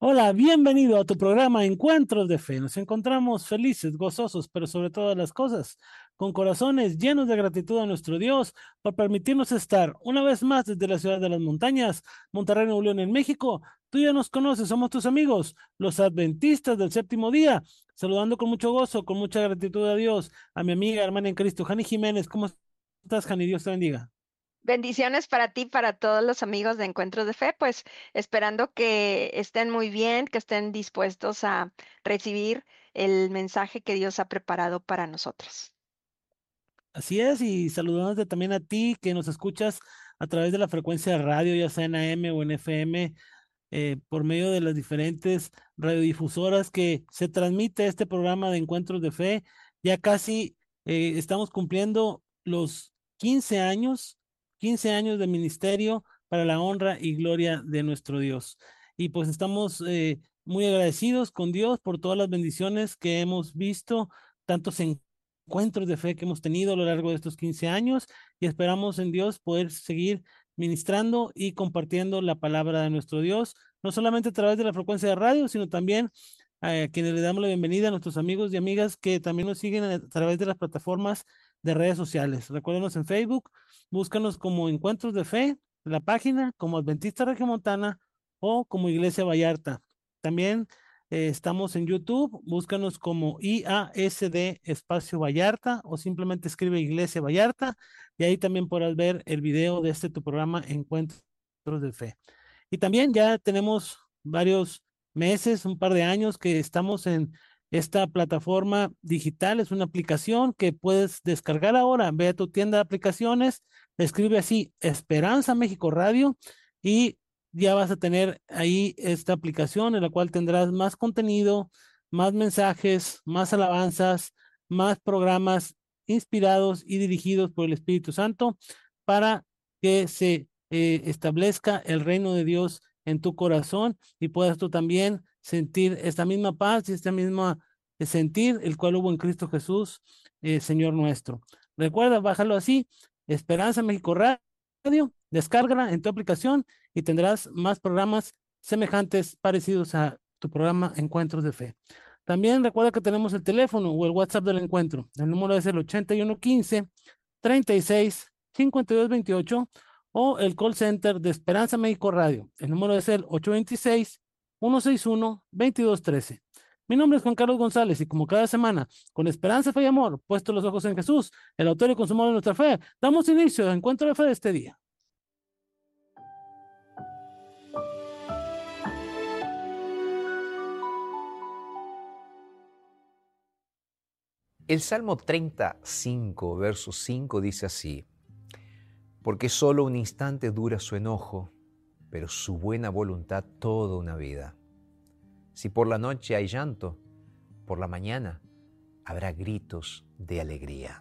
Hola, bienvenido a tu programa Encuentros de Fe. Nos encontramos felices, gozosos, pero sobre todas las cosas, con corazones llenos de gratitud a nuestro Dios por permitirnos estar una vez más desde la ciudad de las montañas, Monterrey, Nuevo León, en México. Tú ya nos conoces, somos tus amigos, los adventistas del séptimo día, saludando con mucho gozo, con mucha gratitud a Dios, a mi amiga, hermana en Cristo, Jani Jiménez. ¿Cómo estás, Jani? Dios te bendiga. Bendiciones para ti, para todos los amigos de Encuentros de Fe, pues esperando que estén muy bien, que estén dispuestos a recibir el mensaje que Dios ha preparado para nosotros. Así es, y saludándote también a ti que nos escuchas a través de la frecuencia de radio, ya sea en AM o en FM, por medio de las diferentes radiodifusoras que se transmite este programa de Encuentros de Fe. Ya casi estamos cumpliendo los 15 años, 15 años de ministerio para la honra y gloria de nuestro Dios. Y pues estamos muy agradecidos con Dios por todas las bendiciones que hemos visto, tantos encuentros de fe que hemos tenido a lo largo de estos 15 años y esperamos en Dios poder seguir ministrando y compartiendo la palabra de nuestro Dios, no solamente a través de la frecuencia de radio, sino también a quienes le damos la bienvenida a nuestros amigos y amigas que también nos siguen a través de las plataformas de redes sociales. Recuérdenos en Facebook, búscanos como Encuentros de Fe, la página, como Adventista Regiomontana o como Iglesia Vallarta. También estamos en YouTube, búscanos como IASD Espacio Vallarta o simplemente escribe Iglesia Vallarta y ahí también podrás ver el video de tu programa Encuentros de Fe. Y también ya tenemos varios meses, un par de años que estamos en esta plataforma digital. Es una aplicación que puedes descargar ahora. Ve a tu tienda de aplicaciones, escribe así Esperanza México Radio y ya vas a tener ahí esta aplicación en la cual tendrás más contenido, más mensajes, más alabanzas, más programas inspirados y dirigidos por el Espíritu Santo para que se establezca el reino de Dios en tu corazón y puedas tú también sentir esta misma paz y esta misma sentir el cual hubo en Cristo Jesús, Señor nuestro. Recuerda, bájalo así, Esperanza México Radio, descárgala en tu aplicación y tendrás más programas semejantes, parecidos a tu programa Encuentros de Fe. También recuerda que tenemos el teléfono o el WhatsApp del encuentro. El número es el 8115 36 52 28 o el call center de Esperanza México Radio. El número es el 826-161-2213. Mi nombre es Juan Carlos González y como cada semana, con esperanza, fe y amor, puesto los ojos en Jesús, el autor y consumador de nuestra fe, damos inicio al encuentro de fe de este día. El Salmo 35, verso 5 dice así: porque solo un instante dura su enojo, pero su buena voluntad toda una vida. Si por la noche hay llanto, por la mañana habrá gritos de alegría.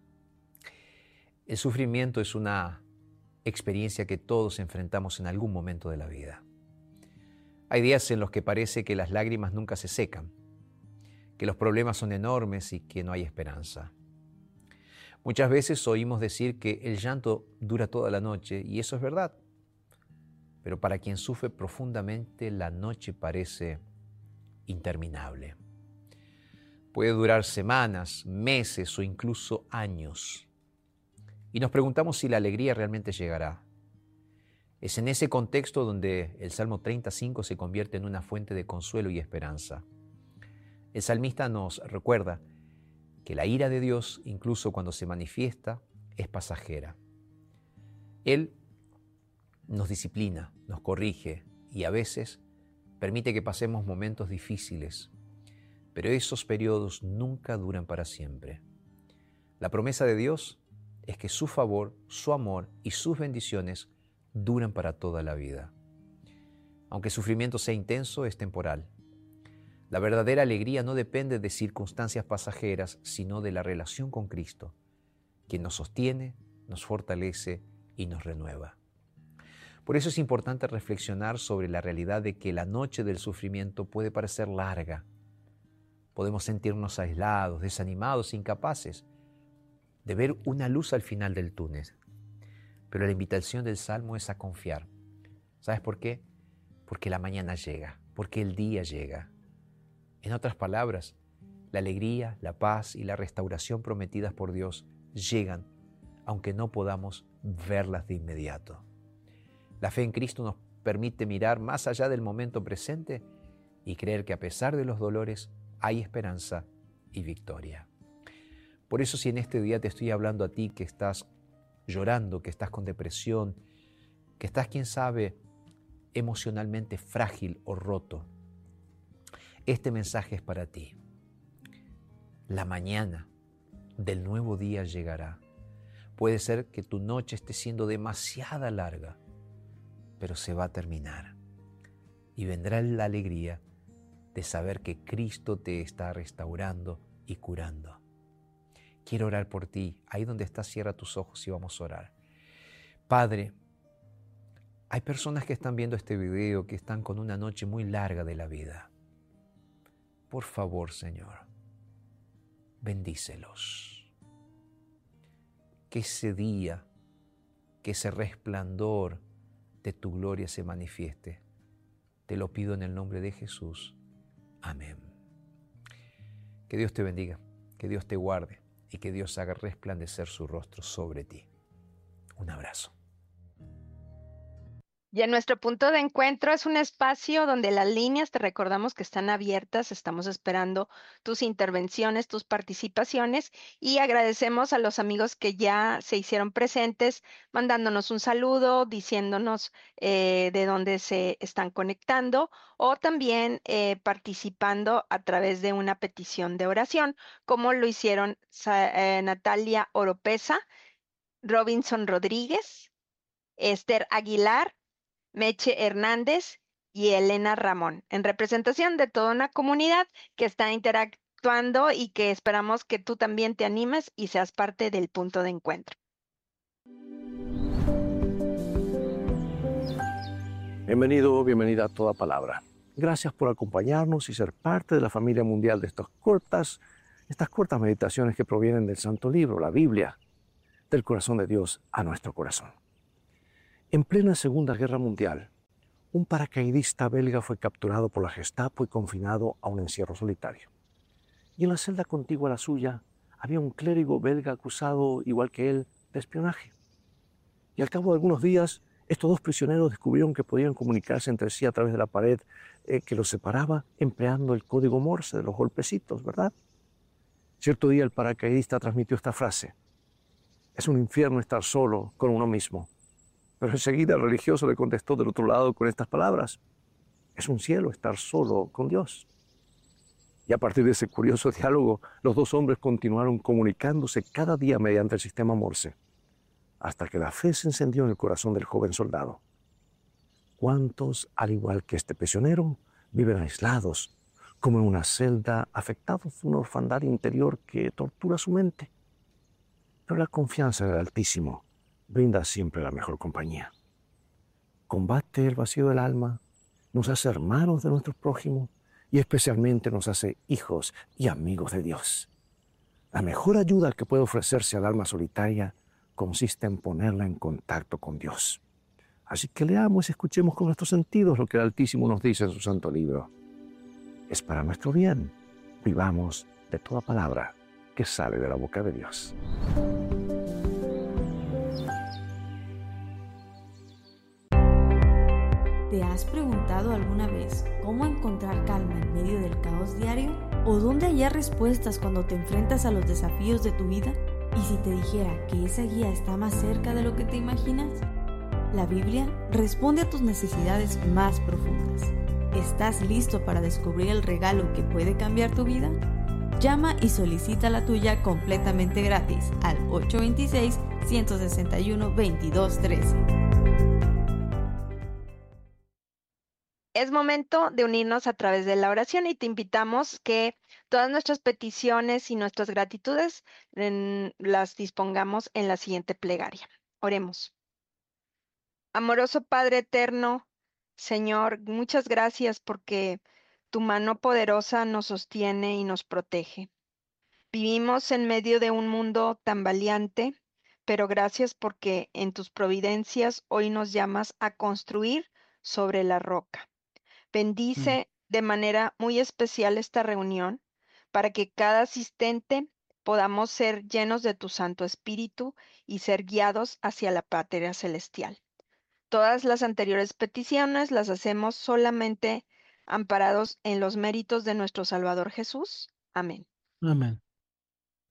El sufrimiento es una experiencia que todos enfrentamos en algún momento de la vida. Hay días en los que parece que las lágrimas nunca se secan, que los problemas son enormes y que no hay esperanza. Muchas veces oímos decir que el llanto dura toda la noche, y eso es verdad. Pero para quien sufre profundamente, la noche parece interminable. Puede durar semanas, meses o incluso años. Y nos preguntamos si la alegría realmente llegará. Es en ese contexto donde el Salmo 35 se convierte en una fuente de consuelo y esperanza. El salmista nos recuerda que la ira de Dios, incluso cuando se manifiesta, es pasajera. Él nos disciplina, nos corrige y a veces permite que pasemos momentos difíciles, pero esos periodos nunca duran para siempre. La promesa de Dios es que su favor, su amor y sus bendiciones duran para toda la vida. Aunque el sufrimiento sea intenso, es temporal. La verdadera alegría no depende de circunstancias pasajeras, sino de la relación con Cristo, quien nos sostiene, nos fortalece y nos renueva. Por eso es importante reflexionar sobre la realidad de que la noche del sufrimiento puede parecer larga. Podemos sentirnos aislados, desanimados, incapaces de ver una luz al final del túnel. Pero la invitación del Salmo es a confiar. ¿Sabes por qué? Porque la mañana llega. porque el día llega. En otras palabras, la alegría, la paz y la restauración prometidas por Dios llegan, aunque no podamos verlas de inmediato. La fe en Cristo nos permite mirar más allá del momento presente y creer que a pesar de los dolores hay esperanza y victoria. Por eso, si en este día te estoy hablando a ti que estás llorando, que estás con depresión, que estás, quién sabe, emocionalmente frágil o roto, este mensaje es para ti. La mañana del nuevo día llegará. Puede ser que tu noche esté siendo demasiado larga, pero se va a terminar. Y vendrá la alegría de saber que Cristo te está restaurando y curando. Quiero orar por ti. Ahí donde estás, cierra tus ojos y vamos a orar. Padre, hay personas que están viendo este video que están con una noche muy larga de la vida. Por favor, Señor, bendícelos. Que ese día, que ese resplandor de tu gloria se manifieste. Te lo pido en el nombre de Jesús. Amén. Que Dios te bendiga, que Dios te guarde y que Dios haga resplandecer su rostro sobre ti. Un abrazo. Y en nuestro punto de encuentro es un espacio donde las líneas, te recordamos que están abiertas, estamos esperando tus intervenciones, tus participaciones y agradecemos a los amigos que ya se hicieron presentes, mandándonos un saludo, diciéndonos de dónde se están conectando o también participando a través de una petición de oración, como lo hicieron Natalia Oropesa, Robinson Rodríguez, Esther Aguilar, Meche Hernández y Elena Ramón, en representación de toda una comunidad que está interactuando y que esperamos que tú también te animes y seas parte del punto de encuentro. Bienvenido, bienvenida a Toda Palabra. Gracias por acompañarnos y ser parte de la familia mundial de estas cortas meditaciones que provienen del Santo Libro, la Biblia, del corazón de Dios a nuestro corazón. En plena Segunda Guerra Mundial, un paracaidista belga fue capturado por la Gestapo y confinado a un encierro solitario. Y en la celda contigua a la suya había un clérigo belga acusado, igual que él, de espionaje. Y al cabo de algunos días, estos dos prisioneros descubrieron que podían comunicarse entre sí a través de la pared que los separaba empleando el código Morse de los golpecitos, ¿verdad? Cierto día el paracaidista transmitió esta frase: es un infierno estar solo con uno mismo. Pero enseguida el religioso le contestó del otro lado con estas palabras: es un cielo estar solo con Dios. Y a partir de ese curioso diálogo, los dos hombres continuaron comunicándose cada día mediante el sistema Morse, hasta que la fe se encendió en el corazón del joven soldado. ¿Cuántos, al igual que este prisionero, viven aislados, como en una celda, afectados de una orfandad interior que tortura su mente? Pero la confianza en el Altísimo brinda siempre la mejor compañía. Combate el vacío del alma, nos hace hermanos de nuestros prójimos y especialmente nos hace hijos y amigos de Dios. La mejor ayuda que puede ofrecerse al alma solitaria consiste en ponerla en contacto con Dios. Así que leamos y escuchemos con nuestros sentidos lo que el Altísimo nos dice en su santo libro. Es para nuestro bien. Vivamos de toda palabra que sale de la boca de Dios. ¿Te has preguntado alguna vez cómo encontrar calma en medio del caos diario? ¿O dónde hallar respuestas cuando te enfrentas a los desafíos de tu vida? ¿Y si te dijera que esa guía está más cerca de lo que te imaginas? La Biblia responde a tus necesidades más profundas. ¿Estás listo para descubrir el regalo que puede cambiar tu vida? Llama y solicita la tuya completamente gratis al 826-161-2213. Es momento de unirnos a través de la oración y te invitamos que todas nuestras peticiones y nuestras gratitudes las dispongamos en la siguiente plegaria. Oremos. Amoroso Padre eterno, Señor, muchas gracias porque tu mano poderosa nos sostiene y nos protege. Vivimos en medio de un mundo tambaleante, pero gracias porque en tus providencias hoy nos llamas a construir sobre la roca. Bendice de manera muy especial esta reunión para que cada asistente podamos ser llenos de tu Santo Espíritu y ser guiados hacia la patria celestial. Todas las anteriores peticiones las hacemos solamente amparados en los méritos de nuestro Salvador Jesús. Amén. Amén.